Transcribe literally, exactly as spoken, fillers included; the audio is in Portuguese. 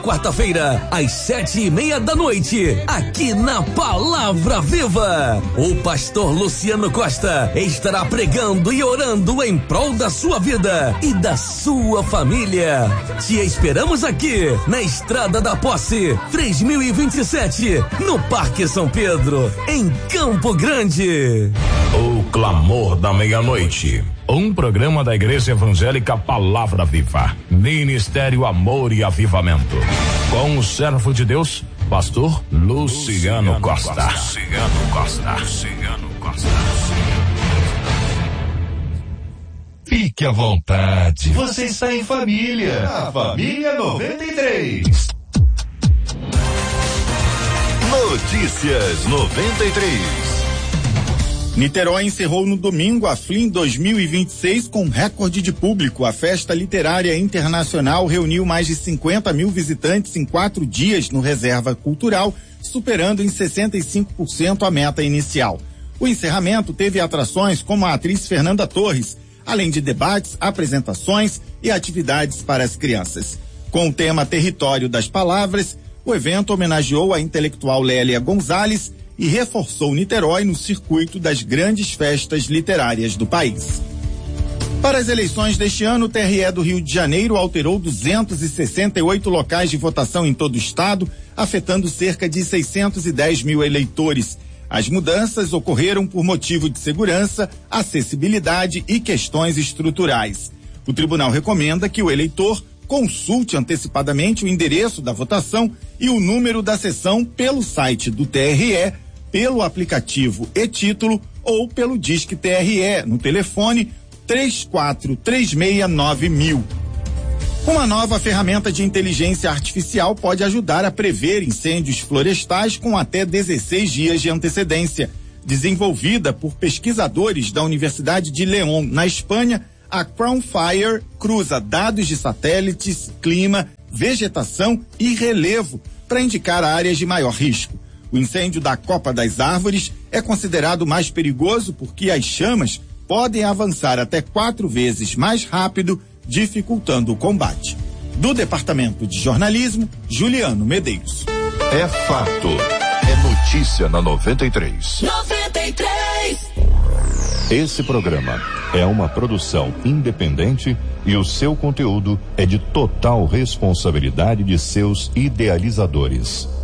Quarta-feira, às sete e meia da noite, aqui na Palavra Viva, o pastor Luciano Costa estará pregando e orando em prol da sua vida e da sua família. Te esperamos aqui, na Estrada da Posse, três mil e vinte e sete, no Parque São Pedro, em Campo Grande. O Clamor da Meia-Noite, um programa da Igreja Evangélica Palavra Viva, Ministério Amor e Avivamento, com o servo de Deus, pastor Luciano, Luciano Costa. Luciano Costa. Luciano Costa. Fique à vontade, você está em família. A Família noventa e três. Notícias noventa e três. Niterói encerrou no domingo a Flim dois mil e vinte e seis com recorde de público. A festa literária internacional reuniu mais de cinquenta mil visitantes em quatro dias no Reserva Cultural, superando em sessenta e cinco por cento a meta inicial. O encerramento teve atrações como a atriz Fernanda Torres, além de debates, apresentações e atividades para as crianças. Com o tema Território das Palavras, o evento homenageou a intelectual Lélia Gonzalez e reforçou Niterói no circuito das grandes festas literárias do país. Para as eleições deste ano, o T R E do Rio de Janeiro alterou duzentos e sessenta e oito locais de votação em todo o estado, afetando cerca de seiscentos e dez mil eleitores. As mudanças ocorreram por motivo de segurança, acessibilidade e questões estruturais. O tribunal recomenda que o eleitor consulte antecipadamente o endereço da votação e o número da sessão pelo site do T R E, pelo aplicativo e-Título ou pelo Disque T R E no telefone três quatro três seis nove mil. Uma nova ferramenta de inteligência artificial pode ajudar a prever incêndios florestais com até dezesseis dias de antecedência. Desenvolvida por pesquisadores da Universidade de León, na Espanha, a Crownfire cruza dados de satélites, clima, vegetação e relevo para indicar áreas de maior risco. O incêndio da Copa das Árvores é considerado mais perigoso porque as chamas podem avançar até quatro vezes mais rápido, dificultando o combate. Do Departamento de Jornalismo, Juliano Medeiros. É fato. É notícia na noventa e três. noventa e três. Esse programa é uma produção independente e o seu conteúdo é de total responsabilidade de seus idealizadores.